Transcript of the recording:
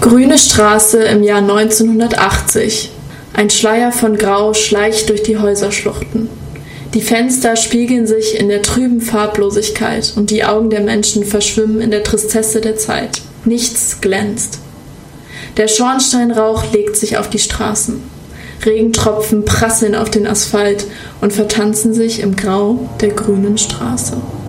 Grüne Straße im Jahr 1980. Ein Schleier von Grau schleicht durch die Häuserschluchten. Die Fenster spiegeln sich in der trüben Farblosigkeit und die Augen der Menschen verschwimmen in der Tristesse der Zeit. Nichts glänzt. Der Schornsteinrauch legt sich auf die Straßen. Regentropfen prasseln auf den Asphalt und vertanzen sich im Grau der grünen Straße.